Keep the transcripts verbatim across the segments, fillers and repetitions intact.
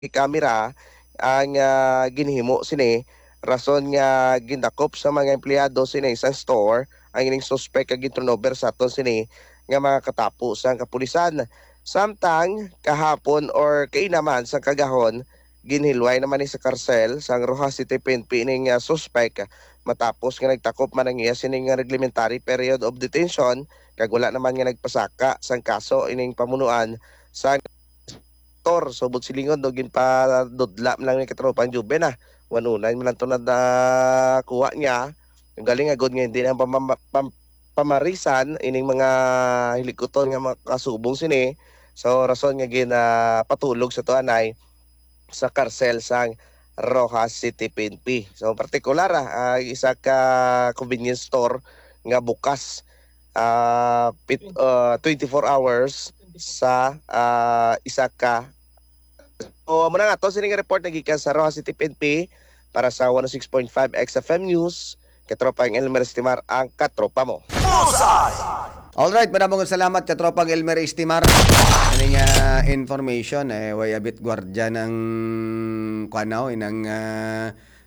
kamera ang ah, ginhimo sini rason nga gindakop sa mga empleyado sini sa store ang ining suspect kag turnover sa aton sini nga mga katapo sa kapulisan. Samtang kahapon or kay naman sa kagahon ginhilway naman ni sa karsel sa Rojas City P N P ining ah, suspect matapos nga nagtakop man ang iya sining nga reglementary period of detention kag wala naman nga nagpasaka sang kaso ining pamunuan sa Tor, subot silingon do gin pa dudla lang ni katropang Jube na. Wanunay man lang to na kuha niya. Yung galing agad nga hindi na pam, pam, pamarisan ining mga hilikuton nga makasubong sini. So rason nga gin ah, patulog sa to anay sa karsel sang Rojas City P N P. So partikular ah, isa ka convenience store nga bukas ah, pit, ah, twenty-four hours sa ah, isa ka. So muna nga to sining report nagikan sa Rojas City P N P para sa one oh six point five X F M News. Katropa ang Elmer Estimar ang katropa mo. Alright, maraming salamat katropang Elmer Estimar. Ano nga information eh way abit gwardiya ng kuanaw inang uh,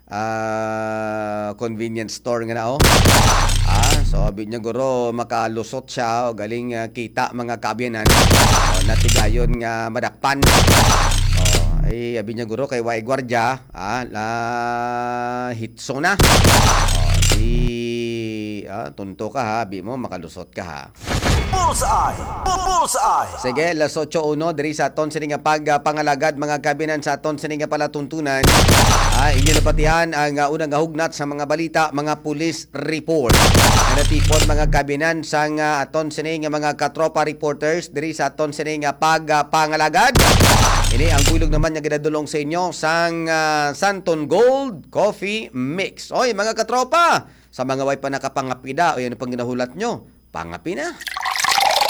uh, convenience store nga nao. Ah, so abit niya guro makalusot siya o galing uh, kita mga kabyanan. O natigayon nga madakpan. O ay abit niya guro kay way gwardiya, ah la hitso na. O di ah, tunto ka ha, abi mo makalusot ka ha. Bullseye! Bullseye! Sige, las eight one diri sa aton sini nga pagpangalagad mga kabinan sa aton sini nga palatuntunan. Ah, inyo napatihan ang uh, unang gahugnat sa mga balita, mga police report. Natipon mga kabinan sa uh, aton sini nga mga katropa reporters diri sa aton sini nga pagpangalagad. Ini ang bulog naman nga ginadulong sa inyo sang uh, Santon Gold Coffee Mix. Oy mga katropa, sa mga way pa nakapangapida o yan pang ginahulat nyo, pangapi na.